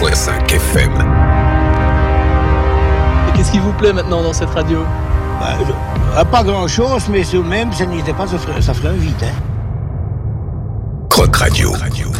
101.5 FM. Et qu'est-ce qui vous plaît maintenant dans cette radio ? Pas grand-chose, mais tout de même, ça n'y était pas, ça ferait un vide. Croc Radio.